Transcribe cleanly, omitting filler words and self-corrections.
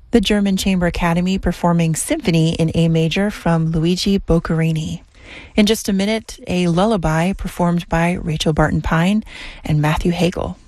The German Chamber Academy performing Symphony in A Major from Luigi Boccherini. In just a minute, a lullaby performed by Rachel Barton Pine and Matthew Hagel.